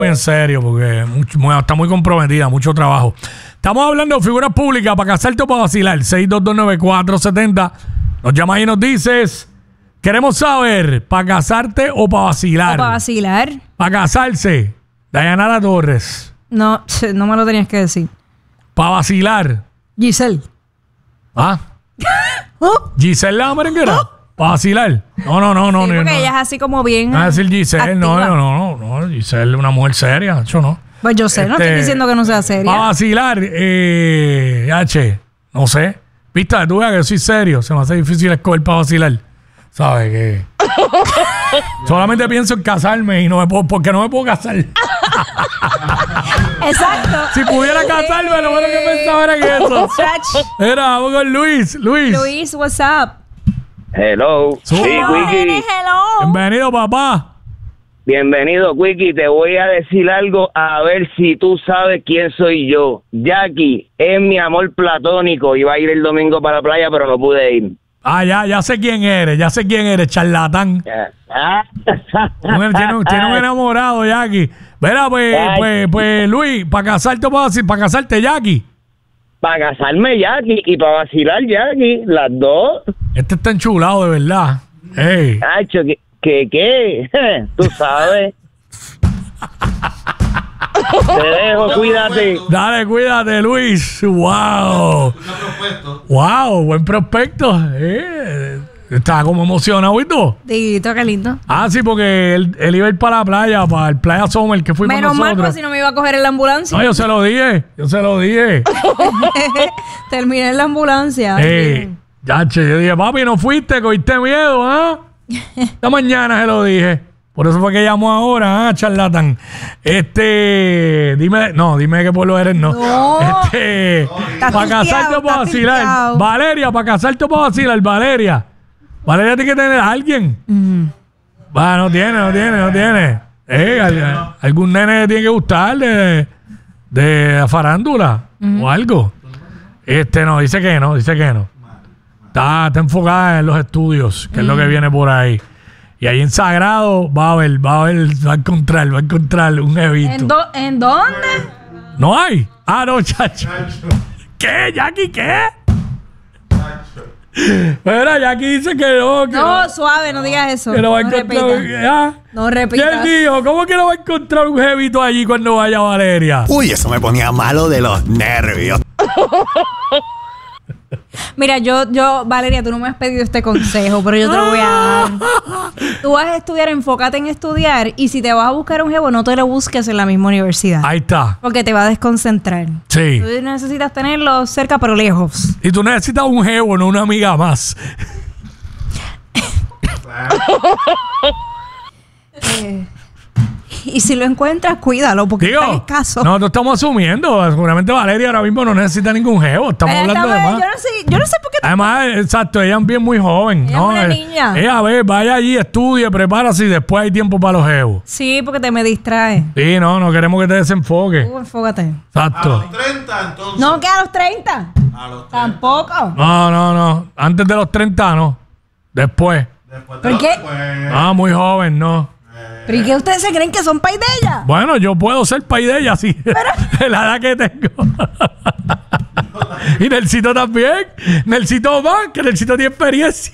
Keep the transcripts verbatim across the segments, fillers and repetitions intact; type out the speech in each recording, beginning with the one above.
en serio, porque mucho, muy, está muy comprometida, mucho trabajo. Estamos hablando de figuras públicas para casarte o para vacilar. seis dos dos nueve cuatro siete cero. Nos llamas y nos dices, queremos saber, ¿para casarte o para vacilar? ¿O para vacilar? Para casarse, Dayanara Torres. No, no me lo tenías que decir. Para vacilar. Giselle. ¿Ah? ¿Oh? Giselle la merenguera. Para vacilar. No, no, no, no. Sí, no, porque no. ella es así como bien. No va a decir Giselle, no, no, no, no, no. Giselle es una mujer seria, yo no. Pues yo sé, no Este, estoy diciendo que no sea seria. Para vacilar, eh, H, no sé. Viste, tú veas que yo soy serio. Se me hace difícil escoger para vacilar. ¿Sabes qué? Solamente pienso en casarme y no me puedo, porque no me puedo casar. Exacto. Si pudiera casarme, lo bueno que pensaba era que eso. Era, vamos con Luis. Luis. Luis, what's up? Hello. Sí, Quickie. Hello. Bienvenido, papá. Bienvenido, Quickie. Te voy a decir algo a ver si tú sabes quién soy yo. Jackie es mi amor platónico. Iba a ir el domingo para la playa, pero no pude ir. Ah, ya, ya sé quién eres, ya sé quién eres, charlatán. Ah. Tiene, tiene un- tiene un enamorado, Jackie. Verá, pues, pues, pues, Luis, para casarte, para casarte, Jackie. Para casarme, Jackie, y para vacilar, Jackie, las dos. Este está enchulado, de verdad. Ey. Hacho, ¿qué? ¿Qué? qué? Tú sabes. Te dejo, cuídate. Dale, cuídate, Luis. Wow. Wow, buen prospecto. Eh, estaba como emocionado, ¿y tú? Dito, qué lindo. Ah, sí, porque él, él iba a ir para la playa, para el Playa Summer, que fuimos Menos mal, nosotros. porque si no me iba a coger en la ambulancia. No, yo se lo dije, yo se lo dije. Terminé en la ambulancia. Eh, ya, che, yo dije, papi, no fuiste, cogiste miedo, ¿ah? Esta mañana se lo dije. Por eso fue que llamó ahora, ¿ah, charlatán? Este, dime, no, dime qué pueblo eres, no. No. Este, Está para casarte tilteado, o para está vacilar. tilteado. Valeria, para casarte o para vacilar, Valeria. Valeria tiene que tener a alguien. Mm. Va, no tiene, no tiene, no tiene. Eh, al- algún nene le tiene que gustar de, de la farándula o algo. Este no, dice que no, dice que no. Está, está enfocada en los estudios, que es lo que viene por ahí. Y ahí en Sagrado va a ver, va a ver, va a encontrar, va a encontrar un evito. ¿En, do- ¿En dónde? ¿No hay? Ah, no, chacho. ¿Qué, Jackie, qué? Mira, Jackie dice que no, que no, No, suave, no digas eso. que no va a No encontrar. repitas. ¿Ah? No ¿Quién repitas. dijo? ¿Cómo que no va a encontrar un jevito allí cuando vaya Valeria? Uy, eso me ponía malo de los nervios. Mira, yo, yo, Valeria, tú no me has pedido este consejo, pero yo te lo voy a dar. Tú vas a estudiar, enfócate en estudiar, y si te vas a buscar un jevo, no te lo busques en la misma universidad. Ahí está. Porque te va a desconcentrar. Sí. Tú necesitas tenerlo cerca, pero lejos. Y tú necesitas un jevo, no una amiga más. Eh, y si lo encuentras, cuídalo, porque Digo, está escaso. nosotros estamos asumiendo. Seguramente Valeria ahora mismo no necesita ningún jevo. Estamos Ella hablando de estaba- más. yo no sé, yo no sé por qué. Además, exacto, ella es bien muy joven. Ella es ¿no? una Eh, niña. Ella, a ver, vaya allí, estudie, prepárase y después hay tiempo para los jevos. Sí, porque te me distrae. Sí, no, no queremos que te desenfoques. Tú enfócate. Exacto. treinta, entonces. No, que a los treinta. A los treinta. Tampoco. No, no, no. Antes de los treinta, no. Después. Después de ¿Por los- qué? pues, Ah, muy joven, no. ¿Pero y qué ustedes se creen que son pay de ella? Bueno, yo puedo ser país de ella, sí. De la edad que tengo. Y Nelsito también. Nelsito más, que Nelsito tiene experiencia.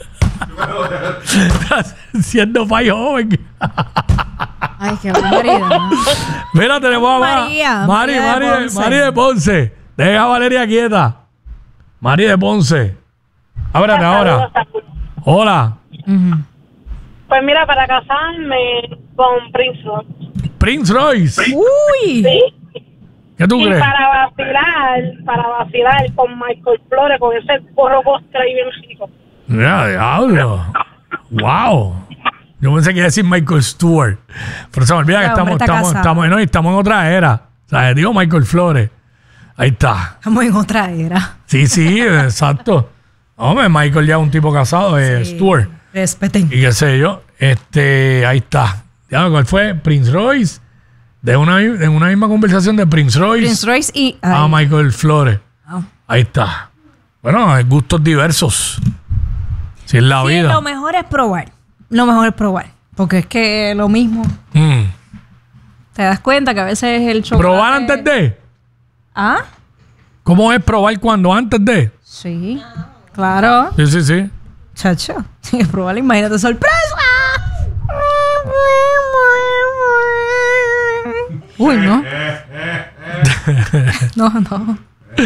Siendo país joven. Ay, qué barbaridad. Mira, tenemos a Ma- María, Mari, María de Mari, de, Ponce. Mari de Ponce. Deja a Valeria quieta. Mari de Ponce. Ábrate ahora. Hola. Pues mira, para casarme con Prince Royce. Prince Royce. Uy. Sí. ¿Qué tú Y crees? para vacilar, para vacilar con Michael Flores, con ese porro postre ahí bien chico. Ya, diablo. Wow. Yo pensé que iba a decir Michael Stewart. Pero se me olvida que Ese estamos, hombre está estamos, casado. estamos, no, y estamos en otra era. O sea, digo Michael Flores. Ahí está. Estamos en otra era. Sí, sí, exacto. Hombre, Michael ya es un tipo casado, eh, Stewart. Respeten. Y qué sé yo. Este, ahí está. Ya, ¿cuál fue? Prince Royce. De una, de una misma conversación de Prince Royce Prince Royce y... a ay, Michael Flores. wow. Ahí está. Bueno, hay gustos diversos. Si es la Sí, vida. lo mejor es probar. Lo mejor es probar. Porque es que lo mismo. Mm. Te das cuenta que a veces el chocolate... ¿Probar antes de? ¿Ah? ¿Cómo es probar cuando? ¿Antes de? Sí, claro. Sí, sí, sí. Chacho, tienes que probarlo, imagínate, sorpresa. Uy, no. No, no.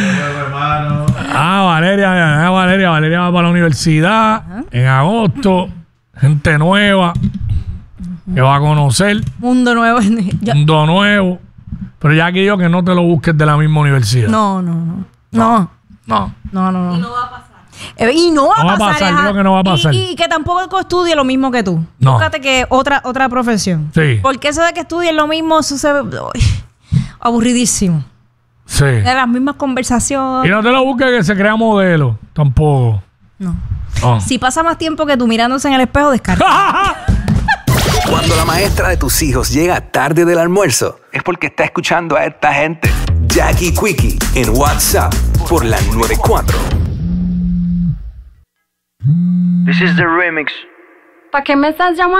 Ah, Valeria, ah, Valeria, Valeria va para la universidad Ajá. en agosto. Gente nueva uh-huh. que va a conocer. Mundo nuevo. Yo... Mundo nuevo. Pero ya que yo que no te lo busques de la misma universidad. No, no, no. No. No. No, no, no. Y no va a pasar. Eh, y no va, no a pasar. pasar yo creo que no va a pasar. Y, y que tampoco estudie lo mismo que tú. No. Búscate que otra, otra profesión. Sí. Porque eso de que estudien lo mismo, eso se ve uy, aburridísimo. Sí. De las mismas conversaciones. Y no te lo busques que se crea modelo. Tampoco. No. Oh. Si pasa más tiempo que tú mirándose en el espejo, descarga. Cuando la maestra de tus hijos llega tarde del almuerzo, es porque está escuchando a esta gente. Jackie Quickie en WhatsApp por la noventa y cuatro. This is the remix. ¿Para qué me estás llamando?